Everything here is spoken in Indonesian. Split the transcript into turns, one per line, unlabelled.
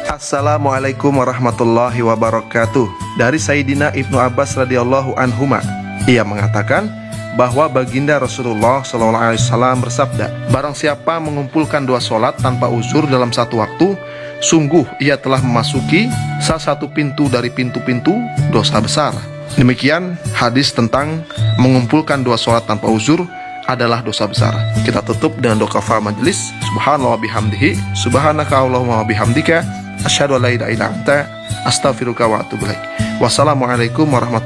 Assalamualaikum warahmatullahi wabarakatuh. Dari Sayyidina Ibnu Abbas radhiyallahu anhuma, ia mengatakan bahwa baginda Rasulullah SAW bersabda, barang siapa mengumpulkan 2 sholat tanpa uzur dalam satu waktu, sungguh ia telah memasuki salah satu pintu dari pintu-pintu dosa besar. Demikian hadis tentang mengumpulkan 2 sholat tanpa uzur adalah dosa besar. Kita tutup dengan doa kafaratul majelis. Subhanallah bihamdihi, subhanaka Allahumma bihamdika, asyhadu an la ilaha illa anta, astaghfiruka wa atubu ilaik. Wassalamualaikum warahmatullahi wabarakatuh.